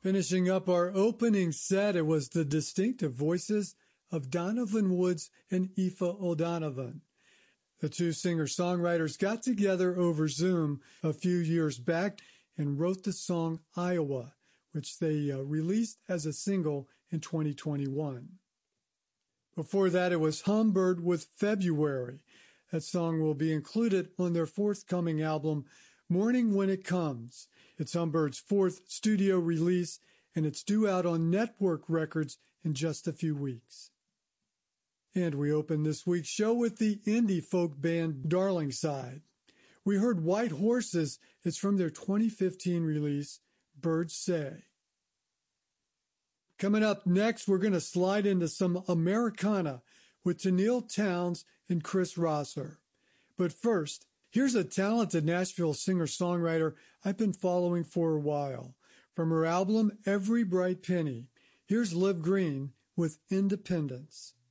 Finishing up our opening set, it was the distinctive voices of Donovan Woods and Aoife O'Donovan. The two singer-songwriters got together over Zoom a few years back and wrote the song Iowa, which they released as a single in 2021. Before that, it was Humbird with February. That song will be included on their forthcoming album, Morning When It Comes. It's Humbird's fourth studio release, and it's due out on Network Records in just a few weeks. And we open this week's show with the indie folk band Darlingside. We heard White Horses. It's from their 2015 release, Birds Say. Coming up next, we're going to slide into some Americana with Tenille Townes and Chris Rosser. But first, here's a talented Nashville singer-songwriter I've been following for a while. From her album, Every Bright Penny, here's Liv Green with Independence.